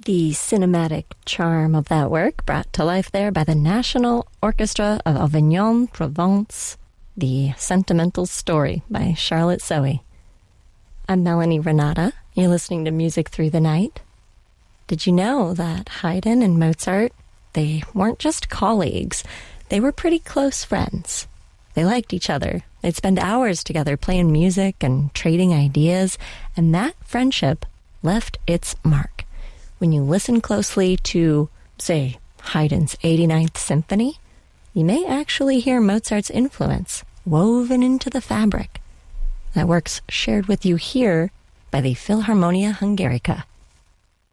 The cinematic charm of that work brought to life there by the National Orchestra of Avignon-Provence, The Sentimental Story by Charlotte Zoe. I'm Melanie Renata. You're listening to Music Through the Night. Did you know that Haydn and Mozart, they weren't just colleagues, they were pretty close friends. They liked each other. They'd spend hours together playing music and trading ideas, and that friendship left its mark. When you listen closely to, say, Haydn's 89th Symphony, you may actually hear Mozart's influence woven into the fabric. That work's shared with you here by the Philharmonia Hungarica.